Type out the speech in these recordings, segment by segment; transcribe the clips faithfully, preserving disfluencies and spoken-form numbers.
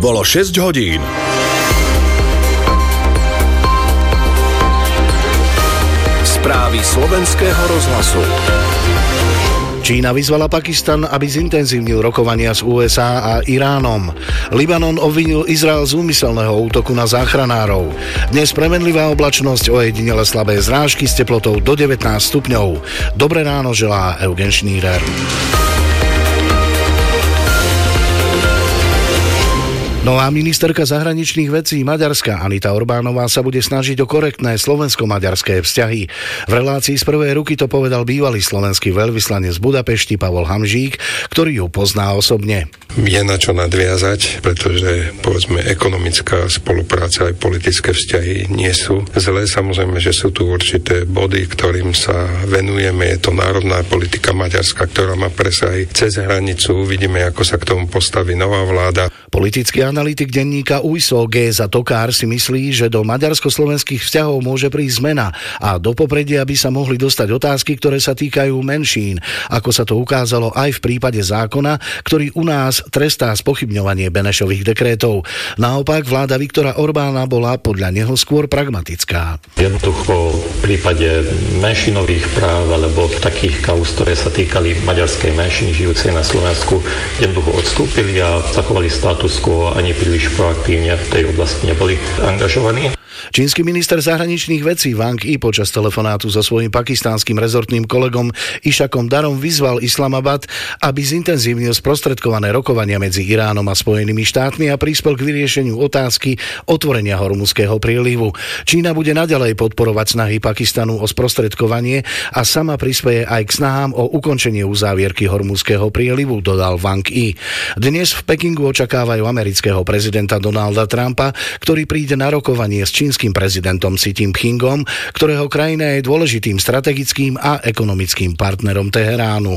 Bolo šesť hodín. Správy slovenského rozhlasu. Čína vyzvala Pakistan, aby zintenzívnil rokovania s ú es á a Iránom. Libanon obvinil Izrael z úmyselného útoku na záchranárov. Dnes premenlivá oblačnosť, ojedinele slabé zrážky s teplotou do devätnásť stupňov. Dobré ráno želá Eugen Šnírer. Nová ministerka zahraničných vecí Maďarska Anita Orbánová sa bude snažiť o korektné slovensko-maďarské vzťahy. V relácii z prvej ruky to povedal bývalý slovenský veľvyslanec z Budapešti Pavol Hamžík, ktorý ju pozná osobne. Je na čo nadviazať, pretože povedzme ekonomická spolupráca aj politické vzťahy nie sú zlé. Samozrejme, že sú tu určité body, ktorým sa venujeme. Je to národná politika Maďarska, ktorá má presahy cez hranicu. Uvidíme, ako sa k tomu postaví nová vláda. Politický analytik denníka Ujso Géza Tokár si myslí, že do maďarsko-slovenských vzťahov môže prísť zmena a do popredia by sa mohli dostať otázky, ktoré sa týkajú menšín, ako sa to ukázalo aj v prípade zákona, ktorý u nás trestá spochybňovanie Benešových dekrétov. Naopak vláda Viktora Orbána bola podľa neho skôr pragmatická. Jednoducho v prípade menšinových práv alebo takých kauz, ktoré sa týkali maďarskej menšiny žijúcej na Slovensku, jednoducho odstúpili a zachovali status quo, ani príliš proaktívne v tej oblasti neboli angažovaní. Čínsky minister zahraničných vecí Wang Yi počas telefonátu so svojím pakistánskym rezortným kolegom Išakom Darom vyzval Islamabad, aby zintenzívnil sprostredkované rokovania medzi Iránom a Spojenými štátmi a prispel k vyriešeniu otázky otvorenia Hormuzského prílivu. Čína bude naďalej podporovať snahy Pakistanu o sprostredkovanie a sama prispeje aj k snahám o ukončenie uzávierky Hormuzského prílivu, dodal Wang Yi. Dnes v Pekingu očakávajú amerického prezidenta Donalda Trumpa, ktorý príde na rokovanie s čínskym prezidentom Xi Jinpingom, ktorého krajina je dôležitým strategickým a ekonomickým partnerom Teheránu.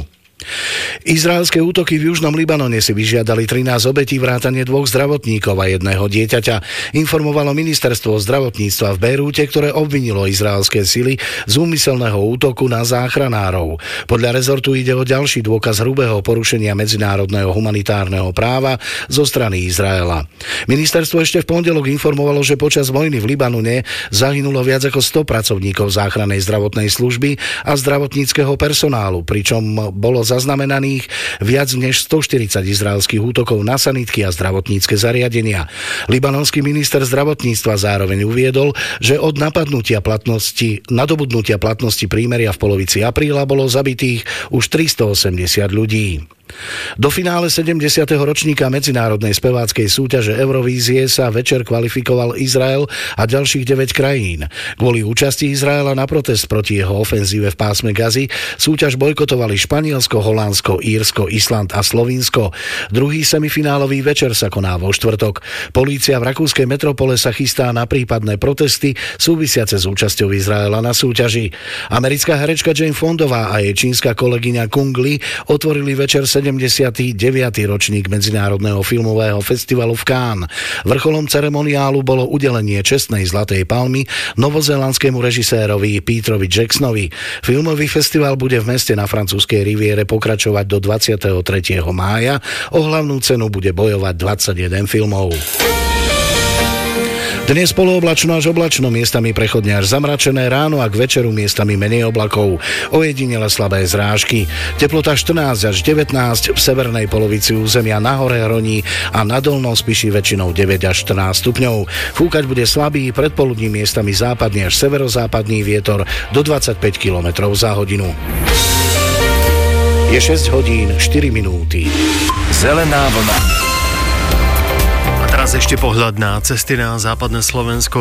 Izraelské útoky v južnom Libanone si vyžiadali trinásť obetí vrátane dvoch zdravotníkov a jedného dieťaťa, informovalo ministerstvo zdravotníctva v Bejrúte, ktoré obvinilo izraelské sily z úmyselného útoku na záchranárov. Podľa rezortu ide o ďalší dôkaz hrubého porušenia medzinárodného humanitárneho práva zo strany Izraela. Ministerstvo ešte v pondelok informovalo, že počas vojny v Libanone zahynulo viac ako sto pracovníkov záchrannej zdravotnej služby a zdravotníckeho personálu, pričom bolo zaznamenaných viac než stoštyridsať izraelských útokov na sanitky a zdravotnícke zariadenia. Libanonský minister zdravotníctva zároveň uviedol, že od napadnutia platnosti, nadobudnutia platnosti prímeria v polovici apríla bolo zabitých už tristoosemdesiat ľudí. Do finále sedemdesiateho ročníka medzinárodnej speváckej súťaže Eurovízie sa večer kvalifikoval Izrael a ďalších deväť krajín. Kvôli účasti Izraela na protest proti jeho ofenzíve v pásme Gazy súťaž bojkotovali Španielsko, Holandsko, Írsko, Island a Slovinsko. Druhý semifinálový večer sa koná vo štvrtok. Polícia v rakúskej metropole sa chystá na prípadné protesty súvisiace s účasťou Izraela na súťaži. Americká herečka Jane Fondová a jej čínska kolegyňa Kung Li otvorili večer sedemdesiaty deviaty ročník Medzinárodného filmového festivalu v Cannes. Vrcholom ceremoniálu bolo udelenie čestnej zlatej palmy novozélandskému režisérovi Peterovi Jacksonovi. Filmový festival bude v meste na francúzskej riviere pokračovať do dvadsiateho tretieho mája. O hlavnú cenu bude bojovať dvadsaťjeden filmov. Dnes polooblačno až oblačno, miestami prechodne až zamračené, ráno a k večeru miestami menej oblakov. Ojedinele slabé zrážky. Teplota štrnásť až devätnásť, v severnej polovici územia na hore Hroní a na Dolnom Spiši väčšinou deväť až štrnásť stupňov. Fúkať bude slabý, predpoludním miestami západný až severozápadný vietor do dvadsaťpäť kilometrov za hodinu. Je šesť hodín štyri minúty. Zelená vlna. Teraz ešte pohľad na cesty na západné Slovensko.